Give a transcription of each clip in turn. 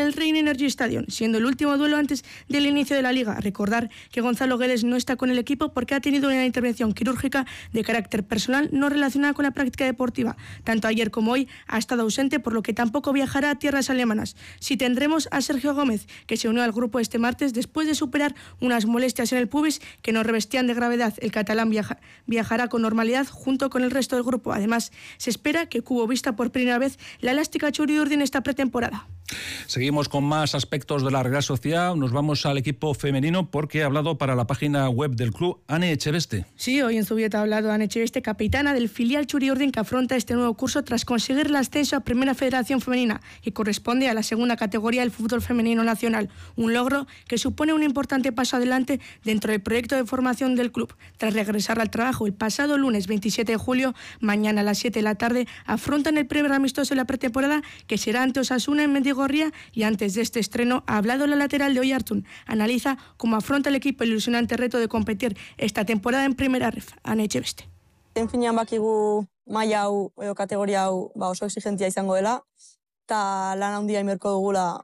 el Rein Energy Stadium, siendo el último duelo antes del inicio de la Liga. Recordar que Gonzalo Guedes no está con el equipo porque ha tenido una intervención quirúrgica de carácter personal no relacionada con la práctica deportiva. Tanto ayer como hoy ha estado ausente, por lo que tampoco viajará a tierras alemanas. Sí tendremos a Sergio Gómez, que se unió al grupo este martes después de superar unas molestias en el pubis que no revestían de gravedad. El catalán viajará con normalidad junto con el resto del grupo. Además, se espera que Cubo vista por primera vez la elástica Txuri-Urdin esta pretemporada. Seguimos con más aspectos de la Real Sociedad. Nos vamos al equipo femenino porque ha hablado para la página web del club Ane Echeveste. Sí, hoy en Zubieta ha hablado Ane Echeveste, capitana del filial Txuri-Urdin, que afronta este nuevo curso tras conseguir el ascenso a Primera Federación Femenina, que corresponde a la segunda categoría del fútbol femenino nacional. Un logro que supone un importante paso adelante dentro del proyecto de formación del club. Tras regresar al trabajo el pasado lunes 27 de julio, mañana a las 7 de la tarde, afrontan el primer amistoso de la pretemporada, que será ante Osasuna en Mendigorría, y antes de este estreno ha hablado la lateral de Oiartzun. Analiza cómo afronta el equipo el ilusionante reto de competir esta temporada en Primera Ref. Ane Echeveste. Finean bakigu maila hau edo kategoria hau oso exigentia izango dela, eta lan handia inberko dugula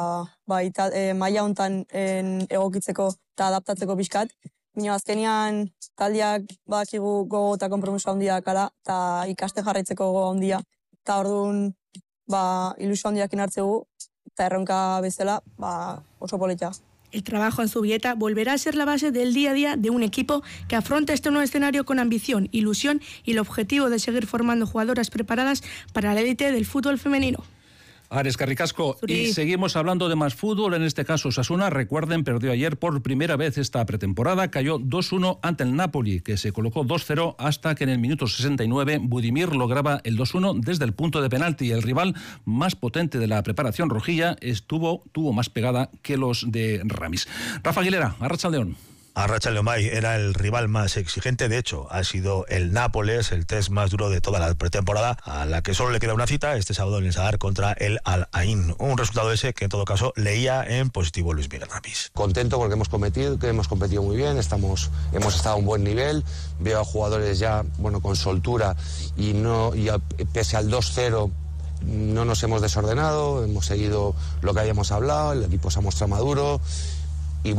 maila hontan egokitzeko eta adaptatzeko pixkat. Baina azkenean taldeak bakigu gogo eta konpromiso handia dakala eta ikaste jarraitzeko gogo handia. Eta orduan ilusio handiakin hartzegu eta erronka bezala oso polita. El trabajo en Zubieta volverá a ser la base del día a día de un equipo que afronta este nuevo escenario con ambición, ilusión y el objetivo de seguir formando jugadoras preparadas para la élite del fútbol femenino. Ares Carricasco, y seguimos hablando de más fútbol, en este caso Osasuna, recuerden, perdió ayer por primera vez esta pretemporada, cayó 2-1 ante el Napoli, que se colocó 2-0 hasta que en el minuto 69 Budimir lograba el 2-1 desde el punto de penalti. El rival más potente de la preparación rojilla tuvo más pegada que los de Ramis. Rafa Aguilera, Arratsaldeon. Arratsaldeon bai, era el rival más exigente, de hecho ha sido el Nápoles, el test más duro de toda la pretemporada, a la que solo le queda una cita este sábado en el Sadar contra el Al Ain, un resultado ese que en todo caso leía en positivo Luis Miguel Ramis. Contento porque hemos competido muy bien, hemos estado a un buen nivel, veo a jugadores ya con soltura y pese al 2-0 no nos hemos desordenado, hemos seguido lo que habíamos hablado, el equipo se ha mostrado maduro. Y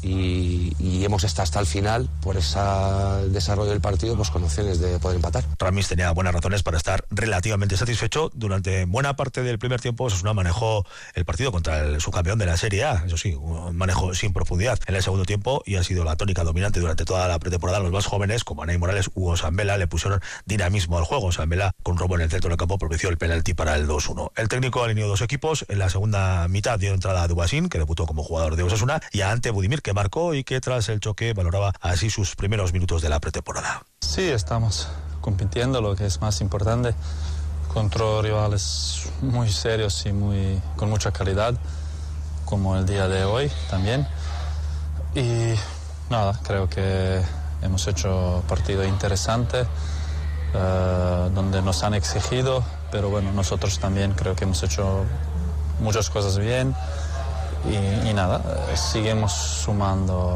hemos estado hasta el final por ese desarrollo del partido, con opciones de poder empatar. Ramis tenía buenas razones para estar relativamente satisfecho. Durante buena parte del primer tiempo Osasuna manejó el partido contra el subcampeón de la Serie A, eso sí, un manejo sin profundidad en el segundo tiempo, y ha sido la tónica dominante durante toda la pretemporada. Los más jóvenes, como Anay Morales u Osambela, le pusieron dinamismo al juego. Osambela, con robo en el centro del campo, propició el penalti para el 2-1. El técnico alineó dos equipos. En la segunda mitad dio entrada a Dubasin, que debutó como jugador de Osasuna, y ante Budimir, que marcó y que tras el choque valoraba así sus primeros minutos de la pretemporada. Sí, estamos compitiendo, lo que es más importante, contra rivales muy serios y con mucha calidad, como el día de hoy también. Y nada, creo que hemos hecho partido interesante, donde nos han exigido, pero bueno, nosotros también creo que hemos hecho muchas cosas bien. Y nada, seguimos sumando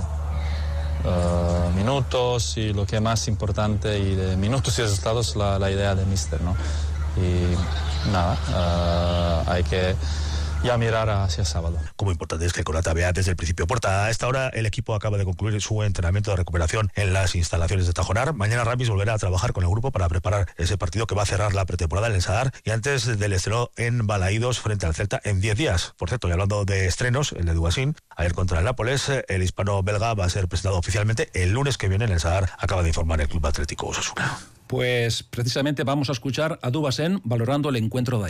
minutos, y lo que es más importante, y de minutos y resultados, la idea de míster, ¿no? Y nada, hay que ya mirar hacia sábado. Como importante es que Konata vea desde el principio puerta. A esta hora el equipo acaba de concluir su entrenamiento de recuperación en las instalaciones de Tajonar. Mañana Ramis volverá a trabajar con el grupo para preparar ese partido que va a cerrar la pretemporada en el Sadar, y antes del estreno en Balaídos frente al Celta en 10 días. Por cierto, y hablando de estrenos, el de Dubasin, ayer contra el Nápoles, el hispano-belga va a ser presentado oficialmente el lunes que viene en el Sadar, acaba de informar el Club Atlético Osasuna. Pues precisamente vamos a escuchar a Dubasin valorando el encuentro de